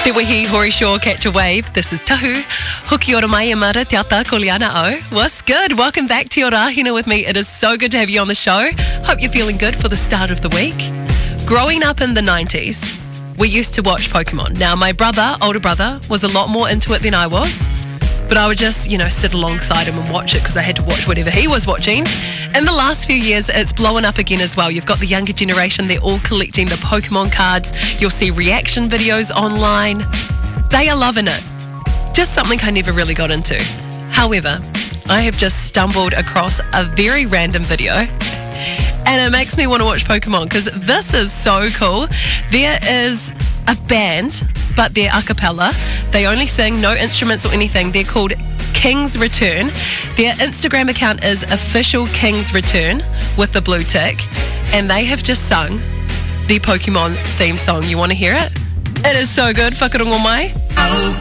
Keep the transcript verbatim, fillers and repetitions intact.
Te wihi, hori shore, catch a wave. This is Tahu. Hoki ora mai e mara, te ata ko liana o. What's good? Welcome back to your Rahina with me. It is so good to have you on the show. Hope you're feeling good for the start of the week. Growing up in the nineties, we used to watch Pokemon. Now, my brother, older brother, was a lot more into it than I was. But I would just, you know, sit alongside him and watch it because I had to watch whatever he was watching. In the last few years, it's blowing up again as well. You've got the younger generation, they're all collecting the Pokemon cards. You'll see reaction videos online. They are loving it. Just something I never really got into. However, I have just stumbled across a very random video and it makes me want to watch Pokemon because this is so cool. There is a band, but they're a cappella. They only sing, no instruments or anything. They're called King's Return. Their Instagram account is Official King's Return with the blue tick. And they have just sung the Pokemon theme song. You want to hear it? It is so good. Whakarongo mai.